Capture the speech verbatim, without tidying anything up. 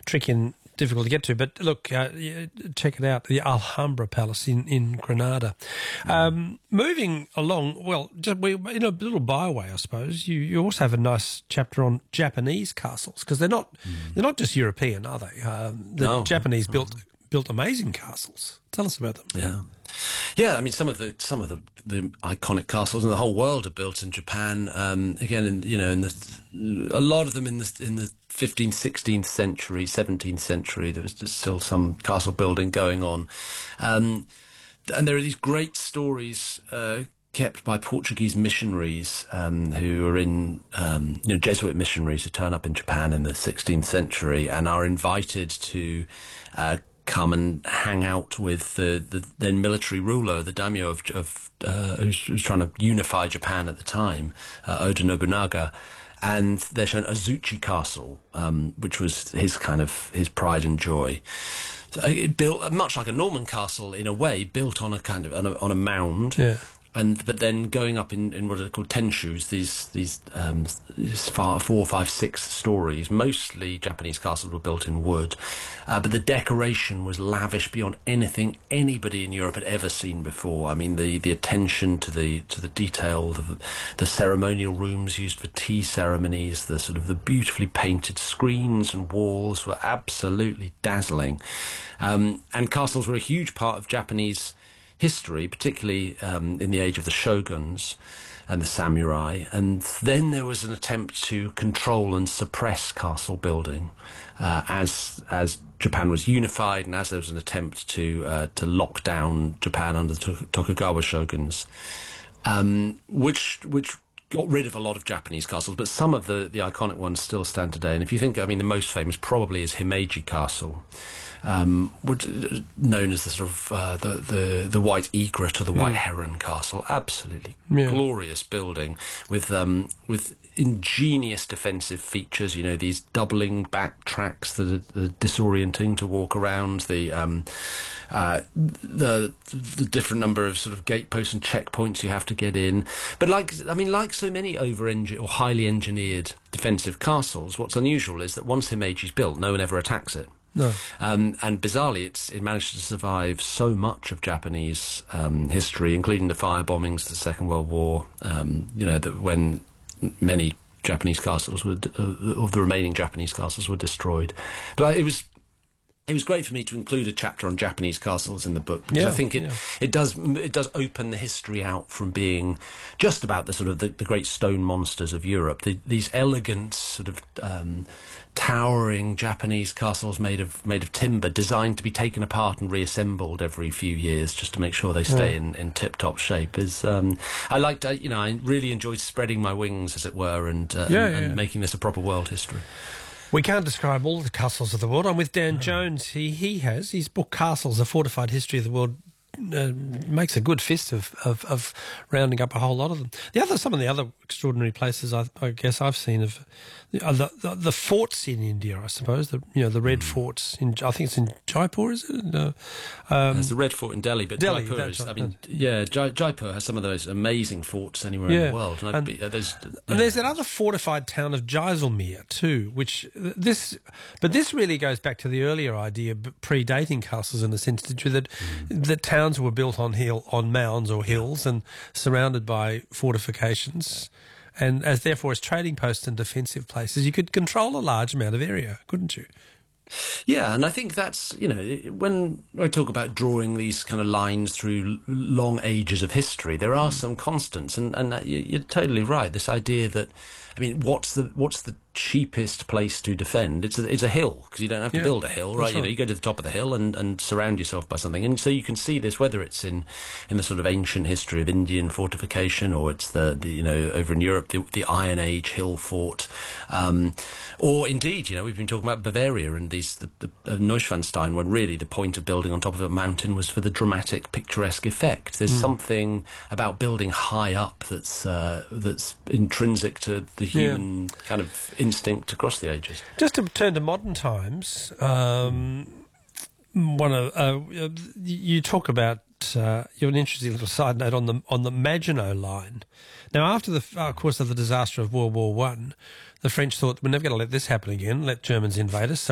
tricky and difficult to get to. But look, uh, yeah, check it out, the Alhambra Palace in, in Granada. Um, moving along, well, just we, in a little byway, I suppose, you, you also have a nice chapter on Japanese castles, because they're not mm. they're not just European, are they? Um, the no. Japanese built built amazing castles. Tell us about them. Yeah. Yeah, I mean, some of the some of the, the iconic castles in the whole world are built in Japan. Um, again, in, you know, in the, a lot of them in the in the fifteenth, sixteenth century, seventeenth century. There was still some castle building going on, um, and there are these great stories uh, kept by Portuguese missionaries um, who are in, um, you know, Jesuit missionaries who turn up in Japan in the sixteenth century and are invited to Uh, come and hang out with the, the then military ruler, the daimyo of, of uh, who's, who's trying to unify Japan at the time, uh, Oda Nobunaga, and they're shown Azuchi Castle, um, which was his kind of his pride and joy. So it built much like a Norman castle in a way, built on a kind of on a, on a mound. Yeah. And but then going up in, in what are called tenshus, these these um, these far, four, five, six stories. Mostly Japanese castles were built in wood, uh, but the decoration was lavish beyond anything anybody in Europe had ever seen before. I mean, the, the attention to the to the detail, the, the ceremonial rooms used for tea ceremonies, the sort of the beautifully painted screens and walls were absolutely dazzling. Um, and castles were a huge part of Japanese history, particularly um, in the age of the shoguns and the samurai. And then there was an attempt to control and suppress castle building uh, as as Japan was unified, and as there was an attempt to uh, to lock down Japan under the Tokugawa shoguns, um, which which got rid of a lot of Japanese castles, but some of the, the iconic ones still stand today. And if you think, I mean, the most famous probably is Himeji Castle, um, which, known as the sort of uh, the, the the White Egret or the White mm. Heron Castle. Absolutely yeah. glorious building with um, with ingenious defensive features. You know, these doubling back tracks that are, are disorienting to walk around. The um, uh, the the different number of sort of gateposts and checkpoints you have to get in. But like I mean, like so many over or highly engineered defensive castles, what's unusual is that once Himeji's built, no one ever attacks it. No. Um, and bizarrely, it's, it managed to survive so much of Japanese um, history, including the fire bombings of the Second World War, um, you know, that when many Japanese castles, were, uh, of the remaining Japanese castles, were destroyed. But it was it was great for me to include a chapter on Japanese castles in the book, because yeah, I think it, yeah. it does it does open the history out from being just about the sort of the, the great stone monsters of Europe, the, these elegant sort of um, towering Japanese castles made of made of timber, designed to be taken apart and reassembled every few years just to make sure they stay yeah. in, in tip-top shape. Is um, I liked, uh, you know, I really enjoyed spreading my wings, as it were, and, uh, yeah, and, yeah. and making this a proper world history. We can't describe all the castles of the world. I'm with Dan oh. Jones. He he has his book Castles: A Fortified History of the World. Uh, makes a good fist of, of, of rounding up a whole lot of them. The other, some of the other extraordinary places I, I guess I've seen of uh, the, the the forts in India, I suppose. The you know the red mm. forts in I think it's in Jaipur, is it? Uh, um, There's the red fort in Delhi, but Delhi, Jaipur is. Right, I mean, yeah, Jai, Jaipur has some of those amazing forts anywhere yeah. in the world. And, and, uh, there's, and yeah. there's that other fortified town of Jaisalmer too, which this, but this really goes back to the earlier idea, predating castles in a sense, that mm. that towns were built on hill on mounds or hills and surrounded by fortifications, and as therefore as trading posts and defensive places, you could control a large amount of area, couldn't you? Yeah, and I think that's, you know, when I talk about drawing these kind of lines through long ages of history, there are some constants, and, and you're totally right. This idea that, I mean, what's the what's the cheapest place to defend? It's a, it's a hill, because you don't have to yeah, build a hill, right? You know, right. you go to the top of the hill and, and surround yourself by something. And so you can see this, whether it's in, in the sort of ancient history of Indian fortification, or it's the, the you know, over in Europe, the, the Iron Age hill fort, um, or indeed, you know, we've been talking about Bavaria and these the, the uh, Neuschwanstein, when really the point of building on top of a mountain was for the dramatic, picturesque effect. There's mm. something about building high up that's uh, that's intrinsic to the human yeah. kind of instinct across the ages. Just to turn to modern times, um, one of uh, you talk about uh, you have an interesting little side note on the on the Maginot Line. Now, after the uh, of course of the disaster of World War One, the French thought we're never going to let this happen again. Let Germans invade us. So